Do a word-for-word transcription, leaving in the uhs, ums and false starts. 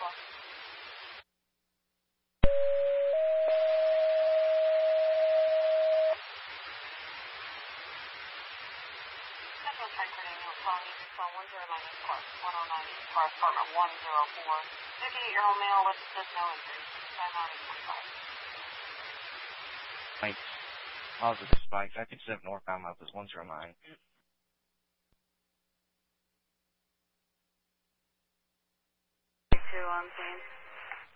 Spikes. Positive spikes. I can set northbound Memphis one zero nine. Two on scene.